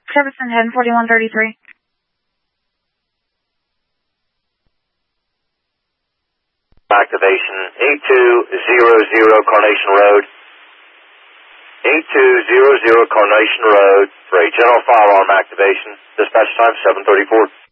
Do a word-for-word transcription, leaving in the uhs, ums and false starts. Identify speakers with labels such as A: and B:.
A: Jefferson ten forty-one thirty-three.
B: Activation eight two zero zero Carnation Road. eight two zero zero Carnation Road for a general firearm activation. Dispatch time seven thirty-four.